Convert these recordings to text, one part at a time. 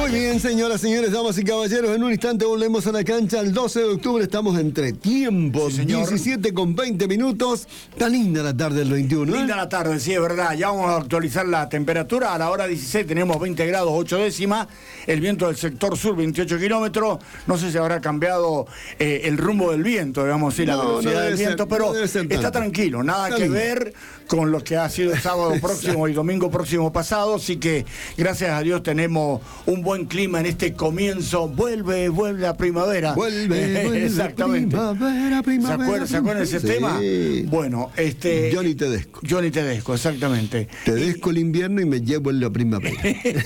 Muy bien, señoras, señores, damas y caballeros. En un instante volvemos a la cancha. El 12 de octubre estamos entre tiempos. Sí, 17 con 20 minutos. Está linda la tarde del 21. Linda la tarde, sí, es verdad. Ya vamos a actualizar la temperatura. A la hora 16 tenemos 20 grados 8 décimas. El viento del sector sur, 28 kilómetros. No sé si habrá cambiado el rumbo del viento, digamos así, la velocidad del viento, pero está tranquilo. Nada que ver con lo que ha sido el sábado próximo y domingo próximo pasado. Así que, gracias a Dios, tenemos un buen clima en este comienzo. Vuelve la primavera. Vuelve exactamente. Primavera. ¿Se acuerdan de ese tema? Bueno, Johnny Tedesco. Johnny Tedesco, exactamente. Tedesco el invierno y me llevo en la primavera.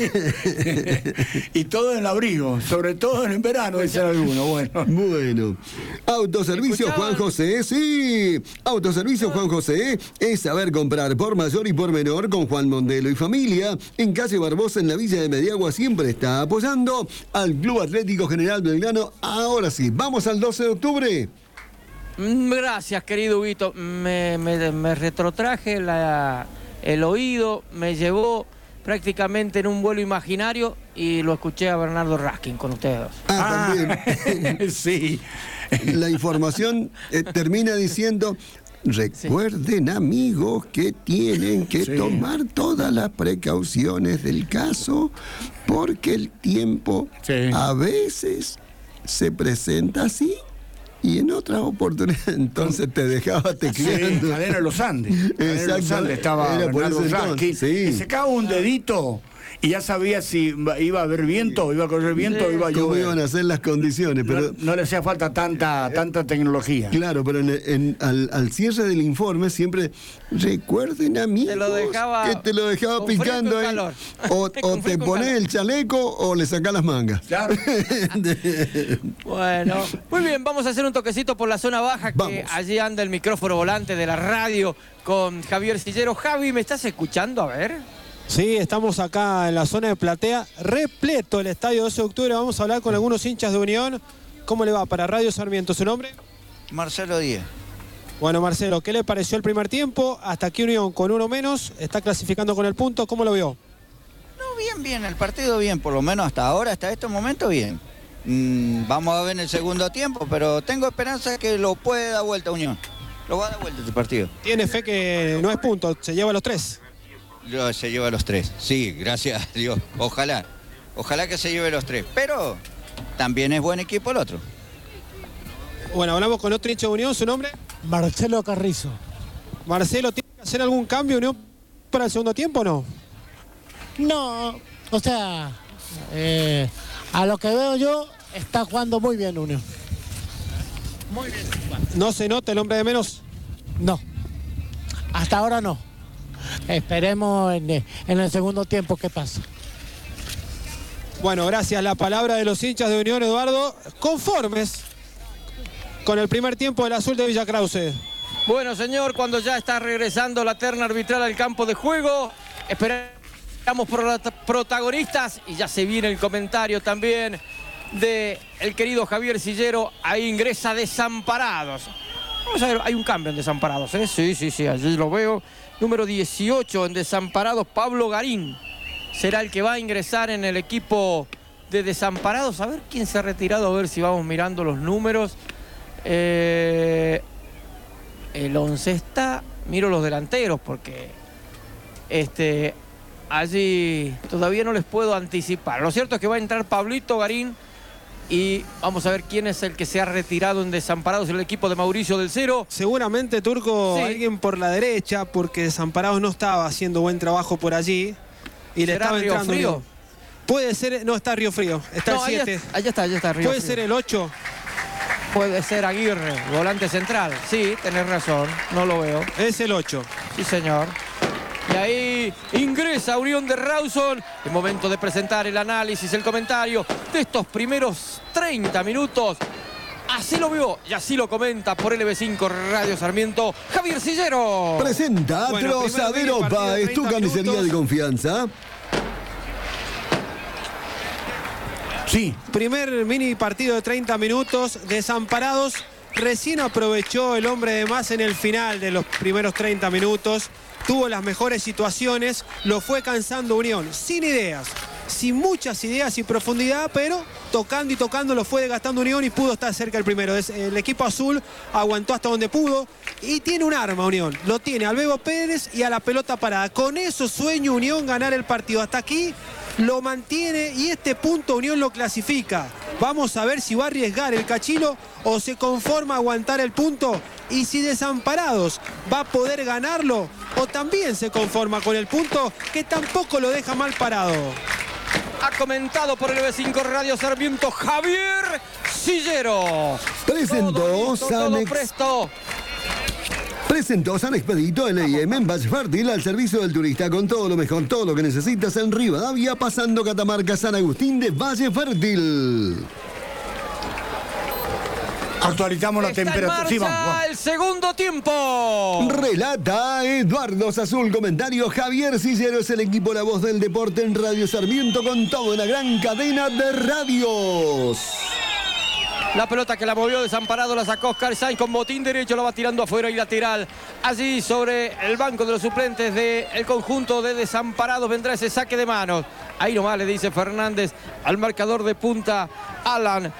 Y todo en el abrigo, sobre todo en el verano, dicen algunos. Bueno. Autoservicio Juan José, sí. Autoservicio Juan José es saber comprar por mayor y por menor con Juan Mondelo y familia. En calle Barbosa, en la Villa de Mediagua, siempre está apoyando al Club Atlético General Belgrano. Ahora sí, vamos al 12 de octubre. Gracias, querido Huguito. Me retrotraje el oído, me llevó prácticamente en un vuelo imaginario y lo escuché a Bernardo Raskin con ustedes. También. Sí. La información termina diciendo: recuerden, amigos, que tienen que tomar todas las precauciones del caso, porque el tiempo a veces se presenta así y en otras oportunidades. Entonces te dejaba tecleando. Cadena de los Andes. Exacto. Los Andes estaba Bernardo Raskin, y se cagaba un dedito y ya sabía si iba a haber viento, iba a correr viento, iba a llover. Cómo iban a ser las condiciones. Pero no le hacía falta tanta tecnología. Claro, pero al cierre del informe siempre: recuerden, amigos, que te lo dejaba picando ahí. O te pones el chaleco o le sacás las mangas. Claro. Bueno, muy bien, vamos a hacer un toquecito por la zona baja, que allí anda el micrófono volante de la radio con Javier Sillero. Javi, ¿me estás escuchando? A ver. Sí, estamos acá en la zona de platea, repleto el estadio 12 de octubre. Vamos a hablar con algunos hinchas de Unión. ¿Cómo le va para Radio Sarmiento? ¿Su nombre? Marcelo Díaz. Bueno, Marcelo, ¿qué le pareció el primer tiempo? Hasta aquí Unión con uno menos, está clasificando con el punto. ¿Cómo lo vio? No, bien, el partido bien, por lo menos hasta ahora, hasta este momento bien. Vamos a ver en el segundo tiempo, pero tengo esperanza que lo puede dar vuelta Unión. Lo va a dar vuelta este partido. ¿Tiene fe que no es punto, se lleva los 3? Se lleva los 3, sí, gracias a Dios. Ojalá que se lleve los 3, pero también es buen equipo el otro. Bueno, hablamos con otro hincha de Unión. ¿Su nombre? Marcelo Carrizo. Marcelo, ¿tiene que hacer algún cambio Unión para el segundo tiempo o no? No, o sea, a lo que veo yo, está jugando muy bien Unión. Muy bien. ¿No se nota el hombre de menos? No, hasta ahora no. Esperemos en el segundo tiempo qué pasa. Bueno, gracias. La palabra de los hinchas de Unión, Eduardo, conformes con el primer tiempo del azul de Villa Krause. Bueno, señor, cuando ya está regresando la terna arbitral al campo de juego, esperamos por los protagonistas y ya se viene el comentario también de el querido Javier Sillero. Ahí ingresa Desamparados. Vamos a ver, hay un cambio en Desamparados, ¿eh? Sí, allí lo veo. Número 18 en Desamparados, Pablo Garín. Será el que va a ingresar en el equipo de Desamparados. A ver quién se ha retirado, a ver si vamos mirando los números. El 11 está... Miro los delanteros porque allí todavía no les puedo anticipar. Lo cierto es que va a entrar Pablito Garín y vamos a ver quién es el que se ha retirado en Desamparados en el equipo de Mauricio del Cero. Seguramente, Turco, alguien por la derecha, porque Desamparados no estaba haciendo buen trabajo por allí y le estaba entrando. ¿Río Frío? Puede ser, no está Río Frío, está el 7. Allá está Río Puede Frío. ser el 8. Puede ser Aguirre, volante central. Sí, tenés razón, no lo veo. Es el 8. Sí, señor. Y ahí ingresa Unión de Rawson. Es momento de presentar el análisis, el comentario de estos primeros 30 minutos. Así lo vio y así lo comenta por LB5 Radio Sarmiento, Javier Sillero. Presenta Trozaderopa, es tu carnicería de confianza. Sí. Primer mini partido de 30 minutos, Desamparados. Recién aprovechó el hombre de más en el final de los primeros 30 minutos. Tuvo las mejores situaciones, lo fue cansando Unión, sin ideas, sin muchas ideas y profundidad, pero tocando y tocando lo fue desgastando Unión y pudo estar cerca el primero. El equipo azul aguantó hasta donde pudo y tiene un arma Unión. Lo tiene al Bebo Pérez y a la pelota parada. Con eso sueña Unión ganar el partido. Hasta aquí lo mantiene y este punto Unión lo clasifica. Vamos a ver si va a arriesgar el Cachilo o se conforma a aguantar el punto. Y si Desamparados va a poder ganarlo o también se conforma con el punto que tampoco lo deja mal parado. Ha comentado por el B5 Radio Sarmiento Javier Sillero. Presentó San Expedito L&M en Valle Fértil al servicio del turista con todo lo mejor, todo lo que necesitas en Rivadavia, pasando Catamarca, San Agustín de Valle Fértil. Actualizamos la temperatura. Sí, vamos. El segundo tiempo. Relata Eduardo Sazul, comentario Javier Sillero, es el equipo La Voz del Deporte en Radio Sarmiento con toda una gran cadena de radios. La pelota que la movió Desamparado la sacó Oscar Sainz con botín derecho, lo va tirando afuera y lateral. Allí sobre el banco de los suplentes del conjunto de Desamparados vendrá ese saque de manos. Ahí nomás le dice Fernández al marcador de punta Alan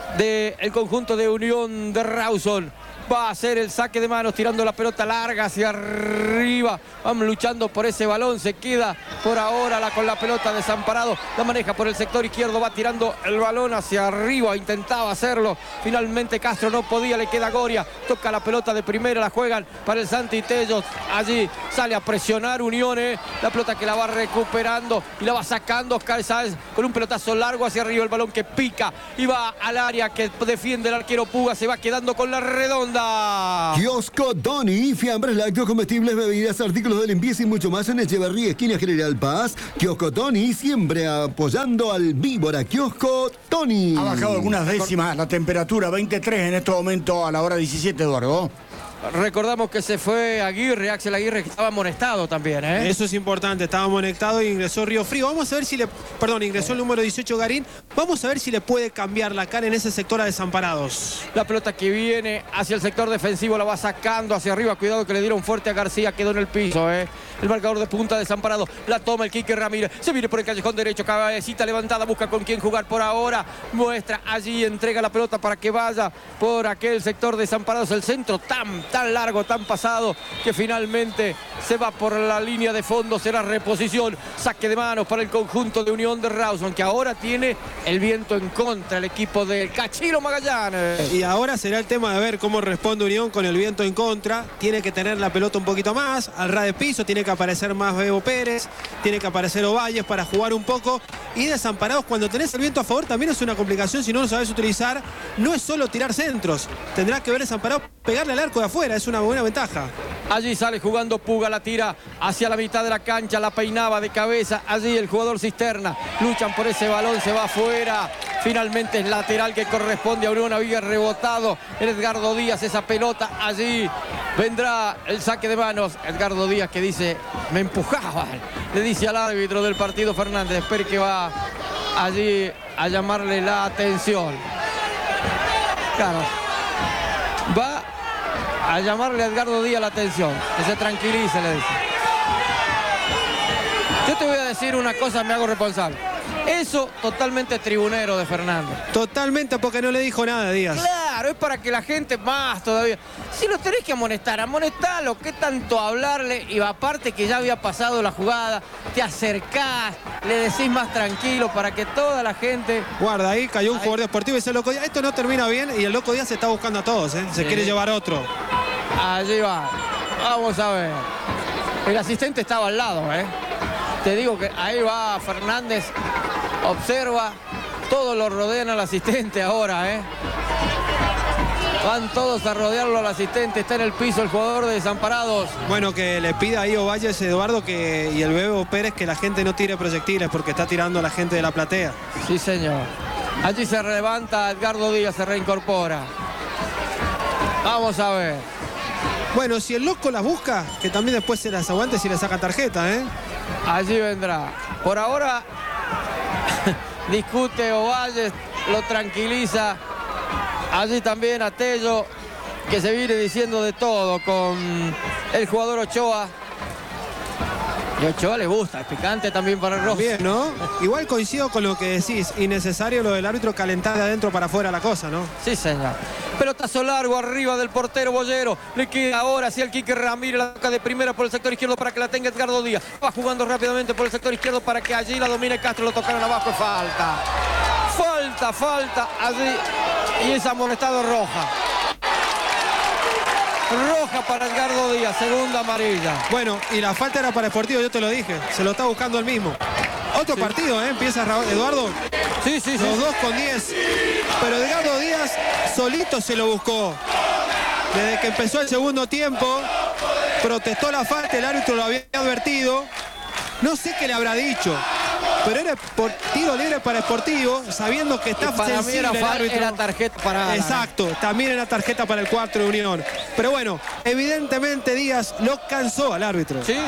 del conjunto de Unión de Rawson. Va a hacer el saque de manos tirando la pelota larga hacia arriba. Vamos luchando por ese balón. Se queda por ahora con la pelota Desamparado. La maneja por el sector izquierdo. Va tirando el balón hacia arriba. Intentaba hacerlo. Finalmente Castro no podía. Le queda Goria. Toca la pelota de primera. La juegan para el Santi Tellos. Allí sale a presionar Unión. La pelota que la va recuperando y la va sacando Oscar Sáenz con un pelotazo largo hacia arriba. El balón que pica y va al área que defiende el arquero Puga. Se va quedando con la redonda. Kiosco Tony, fiambres, lácteos, comestibles, bebidas, artículos de limpieza y mucho más en Echeverría, esquina General Paz. Kiosco Tony, siempre apoyando al Víbora. Kiosco Tony. Ha bajado algunas décimas la temperatura, 23 en este momento a la hora 17, Eduardo. Recordamos que se fue Aguirre, Axel Aguirre, que estaba amonestado también, ¿eh? Eso es importante, estaba amonestado y ingresó Río Frío. Vamos a ver si ingresó el número 18 Garín. Vamos a ver si le puede cambiar la cara en ese sector a Desamparados. La pelota que viene hacia el sector defensivo la va sacando hacia arriba. Cuidado que le dieron fuerte a García, quedó en el piso, ¿eh? El marcador de punta Desamparado. La toma el Quique Ramírez. Se viene por el callejón derecho. Cabecita levantada. Busca con quién jugar por ahora. Muestra allí. Entrega la pelota para que vaya por aquel sector Desamparados. El centro tan largo, tan pasado, que finalmente se va por la línea de fondo. Será reposición. Saque de manos para el conjunto de Unión de Rawson, que ahora tiene el viento en contra. El equipo del Cachilo Magallanes. Y ahora será el tema de ver cómo responde Unión con el viento en contra. Tiene que tener la pelota un poquito más. Al ras de piso. Tiene que aparecer más Bebo Pérez, tiene que aparecer Ovalles para jugar un poco. Y Desamparados, cuando tenés el viento a favor, también es una complicación si no lo sabes utilizar. No es solo tirar centros, tendrás que ver Desamparados pegarle al arco de afuera, es una buena ventaja. Allí sale jugando Puga, la tira hacia la mitad de la cancha, la peinaba de cabeza. Allí el jugador Cisterna, luchan por ese balón, se va afuera. Finalmente es lateral que corresponde a Unión. Había rebotado el Edgardo Díaz esa pelota. Allí vendrá el saque de manos. Edgardo Díaz que dice, me empujaban. Le dice al árbitro del partido Fernández. Espere que va allí a llamarle la atención. Claro. Va a llamarle a Edgardo Díaz la atención. Que se tranquilice, le dice. Yo te voy a decir una cosa, me hago responsable. Eso totalmente tribunero de Fernández. Totalmente, porque no le dijo nada, Díaz. Claro, es para que la gente más todavía. Si lo tenés que amonestar, amonestalo. ¿Qué tanto hablarle? Y aparte que ya había pasado la jugada, te acercás, le decís más tranquilo para que toda la gente... Guarda, ahí cayó un jugador deportivo y ese Loco Díaz. Esto no termina bien y el Loco Díaz se está buscando a todos, ¿eh? Se quiere llevar otro. Allí va. Vamos a ver. El asistente estaba al lado, ¿eh? Te digo que ahí va Fernández, observa, todos lo rodean al asistente ahora, ¿eh? Van todos a rodearlo al asistente, está en el piso el jugador de Desamparados. Bueno, que le pida ahí Ovalles, Eduardo, y el Bebo Pérez que la gente no tire proyectiles porque está tirando a la gente de la platea. Sí, señor. Allí se levanta Edgardo Díaz, se reincorpora. Vamos a ver. Bueno, si el Loco las busca, que también después se las aguante si le saca tarjeta, ¿eh? Allí vendrá. Por ahora discute Ovalles, lo tranquiliza. Allí también a Tello, que se viene diciendo de todo con el jugador Ochoa. Y Ochoa le gusta, es picante también para el Ross. Bien, ¿no? Igual coincido con lo que decís, innecesario lo del árbitro calentar de adentro para afuera la cosa, ¿no? Sí, señor. Pelotazo largo arriba del portero Boyero. Le queda ahora hacia el Quique Ramírez, la toca de primera por el sector izquierdo para que la tenga Edgardo Díaz. Va jugando rápidamente por el sector izquierdo para que allí la domine Castro, lo tocaron abajo, falta. Falta allí. Y es amonestado roja. Roja para Edgardo Díaz, segunda amarilla. Bueno, y la falta era para Sportivo, yo te lo dije. Se lo está buscando el mismo. Otro partido, ¿eh? Empieza Eduardo. Sí. Los dos con 10. Pero Edgardo Díaz solito se lo buscó. Desde que empezó el segundo tiempo, protestó la falta, el árbitro lo había advertido. No sé qué le habrá dicho, pero era por tiro libre para Sportivo, sabiendo que está para sensible mí el árbitro. era tarjeta para... Exacto, también era tarjeta para el cuarto de Unión. Pero bueno, evidentemente Díaz lo cansó al árbitro. Sí.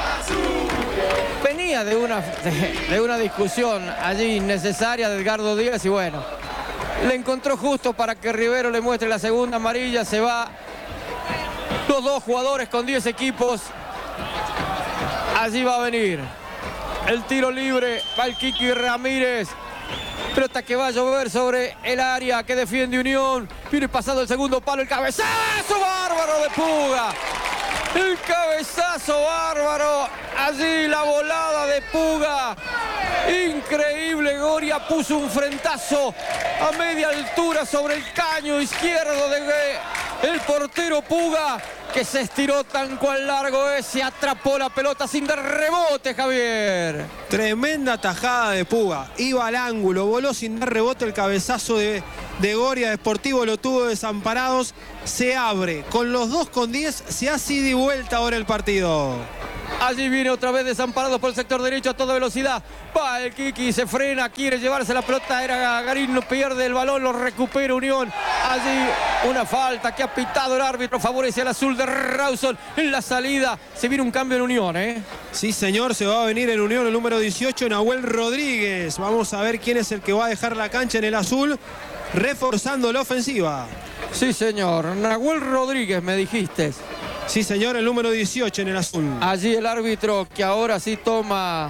Venía de una discusión allí innecesaria de Edgardo Díaz y bueno, le encontró justo para que Rivero le muestre la segunda amarilla. Se va los dos jugadores con 10 equipos. Allí va a venir el tiro libre, va el Quique Ramírez. Pelota que va a llover sobre el área que defiende Unión. Viene pasado el segundo palo, el cabezazo bárbaro de Puga. El cabezazo bárbaro. Allí la volada de Puga. Increíble, Goria puso un frentazo a media altura sobre el caño izquierdo del portero Puga, que se estiró tan cual largo se atrapó la pelota sin dar rebote, Javier. Tremenda tajada de Puga, iba al ángulo, voló sin dar rebote el cabezazo de Goria. Sportivo lo tuvo desamparados, se abre, con los dos con 10 se hace ida y vuelta ahora el partido. Allí viene otra vez desamparado por el sector derecho a toda velocidad. Va el Kiki, se frena, quiere llevarse la pelota. Era Garín, no pierde el balón, lo recupera Unión. Allí una falta que ha pitado el árbitro, favorece al azul de Rawson en la salida. Se viene un cambio en Unión, ¿eh? Sí, señor, se va a venir en Unión el número 18, Nahuel Rodríguez. Vamos a ver quién es el que va a dejar la cancha en el azul, reforzando la ofensiva. Sí, señor, Nahuel Rodríguez, me dijiste. Sí, señor, el número 18 en el azul. Allí el árbitro que ahora sí toma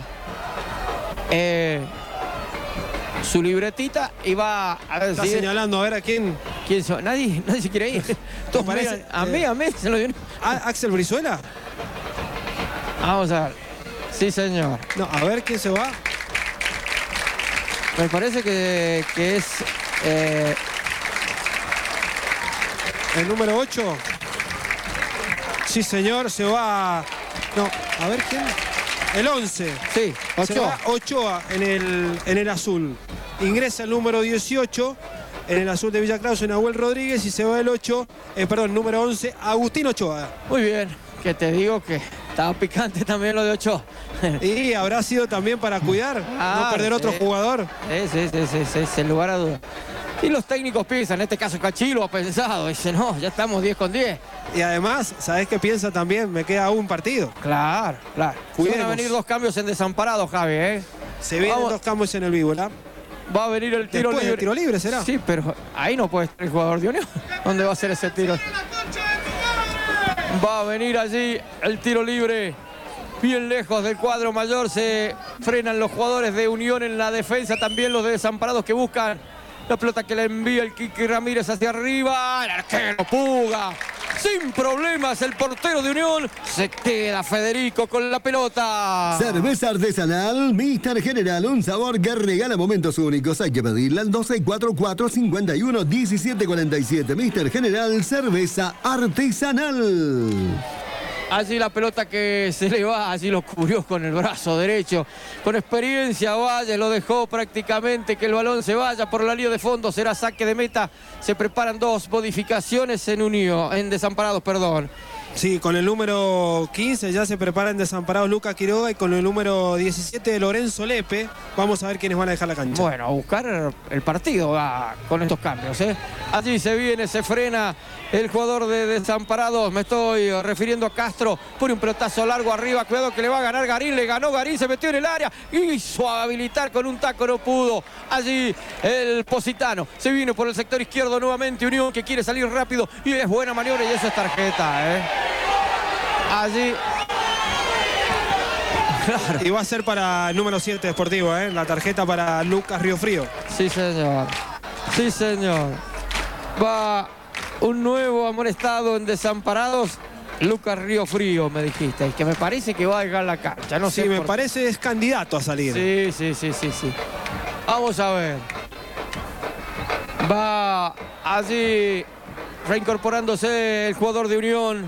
su libretita y va a decir... Está señalando a ver a quién... ¿Quién son? Nadie se quiere ir. Todos parece? Miran, a mí se lo dio. ¿Axel Brizuela? Vamos a ver. Sí, señor. No, a ver quién se va. Me parece que es... el número 8. Sí, señor, se va... No, a ver quién... El 11. Sí, Ochoa. Se va Ochoa en el azul. Ingresa el número 18 en el azul de Villa Cláudio, Nahuel Rodríguez, y se va el 8, número 11, Agustín Ochoa. Muy bien, que te digo que estaba picante también lo de Ochoa. Y habrá sido también para cuidar, no perder otro jugador. Sí, sin lugar a dudas. Y los técnicos piensan, en este caso Cachilo ha pensado, dice, no, ya estamos 10 con 10. Y además, ¿sabés qué piensa también? Me queda un partido. Claro. Cuidemos. Van a venir dos cambios en desamparado, Javi, ¿eh? Se vienen dos cambios en el vivo, ¿verdad? Va a venir el tiro libre. ¿El tiro libre será? Sí, pero ahí no puede estar el jugador de Unión. ¿Dónde va a ser ese tiro? Va a venir allí el tiro libre. Bien lejos del cuadro mayor, se frenan los jugadores de Unión en la defensa, también los de desamparados que buscan la pelota que le envía el Quique Ramírez hacia arriba. El arquero Puga. Sin problemas el portero de Unión. Se queda Federico con la pelota. Cerveza artesanal Mr. General. Un sabor que regala momentos únicos. Hay que pedirla al 1244-51-1747. Mr. General, cerveza artesanal. Allí la pelota que se le va, allí lo cubrió con el brazo derecho. Con experiencia Valle lo dejó prácticamente que el balón se vaya por la línea de fondo. Será saque de meta. Se preparan dos modificaciones en desamparados, perdón. Sí, con el número 15 ya se preparan desamparados Lucas Quiroga y con el número 17 Lorenzo Lepe. Vamos a ver quiénes van a dejar la cancha. Bueno, a buscar el partido con estos cambios, ¿eh? Allí se viene, se frena el jugador de desamparados. Me estoy refiriendo a Castro. Pone un pelotazo largo arriba. Cuidado que le va a ganar Garín. Le ganó Garín, se metió en el área. Hizo habilitar con un taco, no pudo. Allí el Positano. Se viene por el sector izquierdo nuevamente. Unión que quiere salir rápido. Y es buena maniobra y eso es tarjeta, ¿eh? Allí Y va a ser para el número 7 Deportivo, la tarjeta para Lucas Riofrío. Sí, señor. Sí, señor. Va un nuevo amonestado en Desamparados. Lucas Riofrío, me dijiste, que me parece que va a llegar a la cancha. No sé, me parece es candidato a salir. Sí. Vamos a ver. Va allí reincorporándose el jugador de Unión.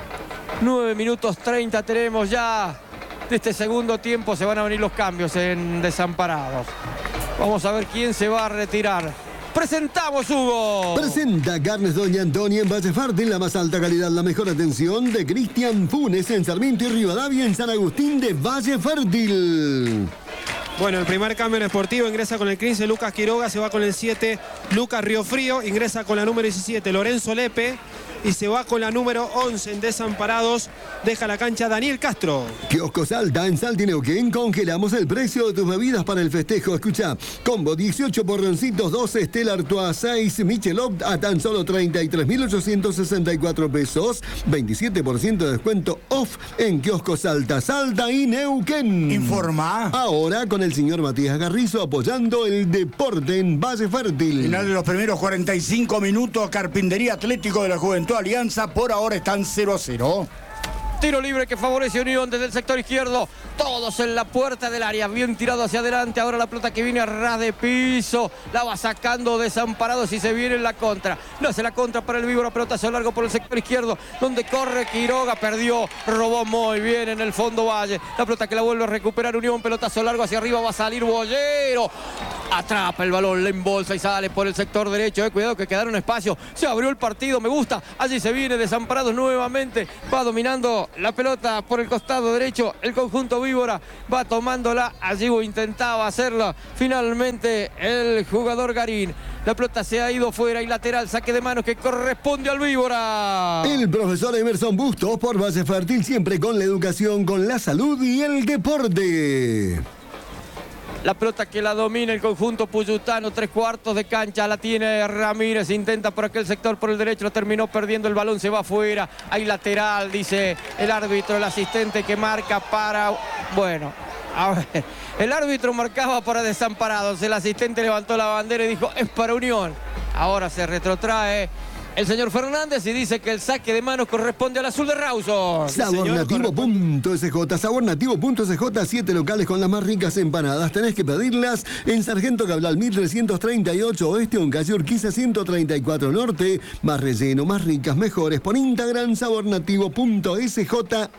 9 minutos 30 tenemos ya de este segundo tiempo. Se van a venir los cambios en Desamparados. Vamos a ver quién se va a retirar. Presentamos, Hugo. Presenta Carnes Doña Antonia en Valle Fértil, la más alta calidad, la mejor atención de Cristian Funes en Sarmiento y Rivadavia en San Agustín de Valle Fértil. Bueno, el primer cambio en Sportivo ingresa con el 15 Lucas Quiroga, se va con el 7 Lucas Riofrío, ingresa con la número 17 Lorenzo Lepe y se va con la número 11 en Desamparados, deja la cancha Daniel Castro. Kiosco Salta en Salta y Neuquén, congelamos el precio de tus bebidas para el festejo. Escucha, combo 18 porroncitos, 12 Stella Artois, 6 Michelob a tan solo 33.864 pesos, 27% de descuento off en Kiosco Salta, Salta y Neuquén. Informa. Ahora con el señor Matías Garrizo apoyando el deporte en Valle Fértil. Final de los primeros 45 minutos, Carpintería Atlético de la Juventud Alianza, por ahora están 0-0. Tiro libre que favorece Unión desde el sector izquierdo. Todos en la puerta del área. Bien tirado hacia adelante. Ahora la pelota que viene a ras de piso. La va sacando Desamparados y se viene en la contra. No hace la contra para el Víbora. Pelotazo largo por el sector izquierdo. Donde corre Quiroga. Perdió. Robó muy bien en el fondo Valle. La pelota que la vuelve a recuperar Unión. Pelotazo largo hacia arriba. Va a salir Bollero. Atrapa el balón. Le embolsa y sale por el sector derecho. Cuidado que quedaron espacio. Se abrió el partido. Me gusta. Allí se viene Desamparados nuevamente. Va dominando la pelota por el costado derecho, el conjunto Víbora va tomándola, allí intentaba hacerla, finalmente el jugador Garín. La pelota se ha ido fuera y lateral, saque de manos que corresponde al Víbora. El profesor Emerson Bustos por Valle Fértil, siempre con la educación, con la salud y el deporte. La pelota que la domina el conjunto puyutano, 3/4 de cancha, la tiene Ramírez, intenta por aquel sector por el derecho, lo terminó perdiendo, el balón se va afuera, hay lateral, dice el árbitro, el asistente que marca para... Bueno, a ver, el árbitro marcaba para Desamparados, el asistente levantó la bandera y dijo, es para Unión. Ahora se retrotrae el señor Fernández y dice que el saque de manos corresponde al azul de Rawson. Sabornativo.sj, sabornativo.sj, 7 locales con las más ricas empanadas. Tenés que pedirlas en Sargento Cabral 1338 Oeste o en calle Urquiza 134 Norte. Más relleno, más ricas, mejores. Por Instagram, sabornativo.sj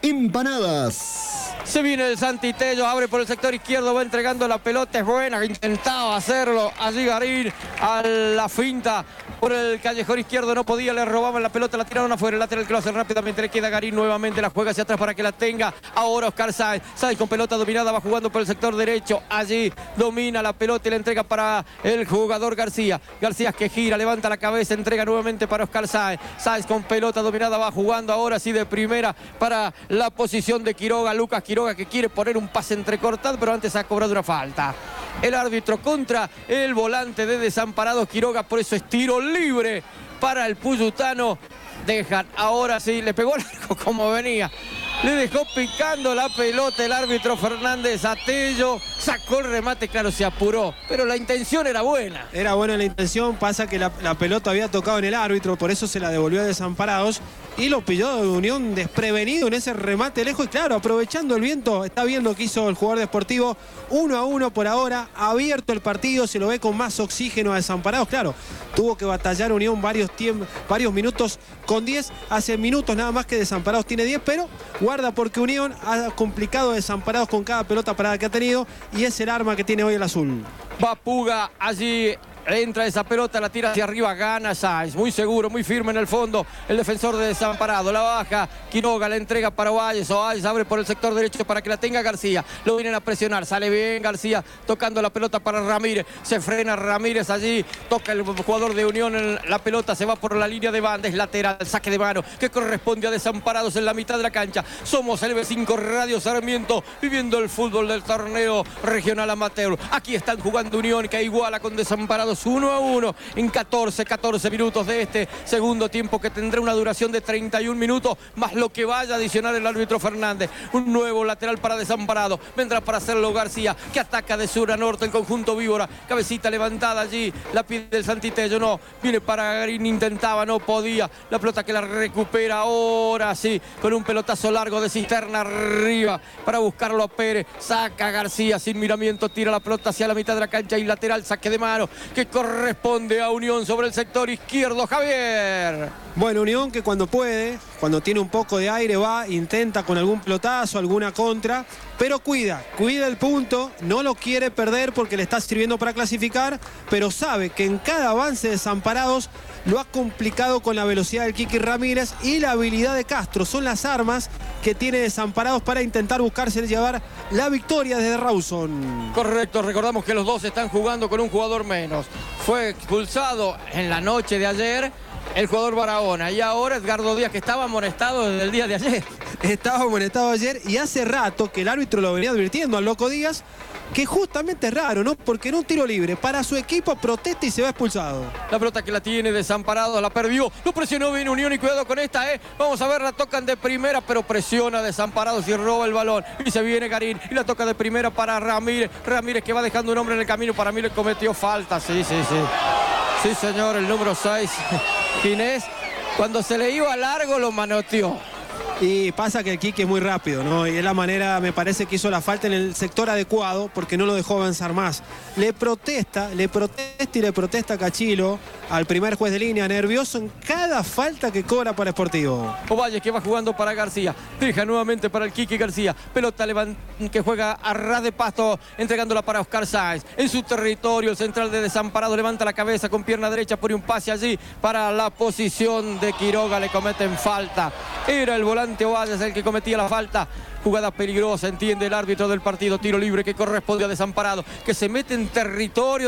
empanadas. Se viene el Santi Tello, abre por el sector izquierdo, va entregando la pelota, es buena, intentaba hacerlo allí Garín a la finta por el callejón izquierdo, no podía, le robaban la pelota, la tiraron afuera, el lateral que lo hace rápidamente, le queda Garín nuevamente, la juega hacia atrás para que la tenga ahora Oscar Sáenz. Sáenz con pelota dominada, va jugando por el sector derecho, allí domina la pelota y la entrega para el jugador García. García que gira, levanta la cabeza, entrega nuevamente para Oscar Sáenz. Sáenz con pelota dominada, va jugando ahora sí de primera para la posición de Quiroga, Lucas Quiroga que quiere poner un pase entrecortado, pero antes ha cobrado una falta. El árbitro contra el volante de Desamparados Quiroga, por eso es tiro libre para el puyutano. Dejan, ahora sí, le pegó al arco como venía. Le dejó picando la pelota el árbitro Fernández a Tello. Sacó el remate, claro, se apuró. Pero la intención era buena. Era buena la intención, pasa que la pelota había tocado en el árbitro, por eso se la devolvió a Desamparados. Y lo pilló de Unión desprevenido en ese remate lejos. Y claro, aprovechando el viento, está viendo que hizo el jugador de Sportivo. 1-1 por ahora, abierto el partido, se lo ve con más oxígeno a Desamparados. Claro, tuvo que batallar Unión varios minutos con 10. Hace minutos nada más que Desamparados tiene 10, pero guarda porque Unión ha complicado a Desamparados con cada pelota parada que ha tenido y es el arma que tiene hoy el azul. Va Puga allí. Entra esa pelota, la tira hacia arriba, gana Sáenz, muy seguro, muy firme en el fondo, el defensor de Desamparado, la baja, Quiroga la entrega para Valles, Valles abre por el sector derecho para que la tenga García, lo vienen a presionar, sale bien García, tocando la pelota para Ramírez, se frena Ramírez allí, toca el jugador de Unión, la pelota se va por la línea de banda, es lateral, saque de mano, que corresponde a Desamparados en la mitad de la cancha, somos el B5 Radio Sarmiento, viviendo el fútbol del torneo regional amateur, aquí están jugando Unión, que iguala con Desamparados Desamparados 1-1 en 14 minutos de este segundo tiempo, que tendrá una duración de 31 minutos, más lo que vaya a adicionar el árbitro Fernández. Un nuevo lateral para Desamparados, vendrá para hacerlo García, que ataca de sur a norte el conjunto víbora. Cabecita levantada allí, la pide el Santitello, no, viene para Garín, intentaba, no podía. La pelota que la recupera ahora sí, con un pelotazo largo de Cisterna arriba para buscarlo a Pérez. Saca García sin miramiento, tira la pelota hacia la mitad de la cancha y lateral, saque de mano que corresponde a Unión sobre el sector izquierdo. Javier. Bueno, Unión que cuando puede, cuando tiene un poco de aire, va, intenta con algún pelotazo, alguna contra, pero cuida el punto, no lo quiere perder porque le está sirviendo para clasificar, pero sabe que en cada avance de Desamparados lo ha complicado con la velocidad del Kiki Ramírez y la habilidad de Castro. Son las armas que tiene Desamparados para intentar buscarse llevar la victoria desde Rawson. Correcto, recordamos que los dos están jugando con un jugador menos. Fue expulsado en la noche de ayer el jugador Barahona y ahora Edgardo Díaz, que estaba amonestado desde el día de ayer. Estaba amonestado ayer y hace rato que el árbitro lo venía advirtiendo al Loco Díaz, que justamente es raro, ¿no? Porque en un tiro libre para su equipo protesta y se va expulsado. La pelota que la tiene Desamparados, la perdió, lo presionó bien Unión y cuidado con esta, Vamos a ver, la tocan de primera, pero presiona Desamparados y roba el balón. Y se viene Garín y la toca de primera para Ramírez. Ramírez que va dejando un hombre en el camino, para mí le cometió falta, sí. Sí, señor, el número 6, Ginés, cuando se le iba largo lo manoteó. Y pasa que el Kiki es muy rápido, ¿no? Y es la manera, me parece, que hizo la falta en el sector adecuado porque no lo dejó avanzar más. Le protesta a Cachilo, al primer juez de línea, nervioso en cada falta que cobra para Sportivo. Ovalle que va jugando para García, deja nuevamente para el Kiki García, pelota que juega a ras de pasto, entregándola para Oscar Sáenz. En su territorio, el central de Desamparado levanta la cabeza con pierna derecha, pone un pase allí para la posición de Quiroga, le cometen falta. Era el volante Ovalles el que cometía la falta. Jugada peligrosa, entiende el árbitro del partido. Tiro libre que corresponde a Desamparado, que se mete en territorio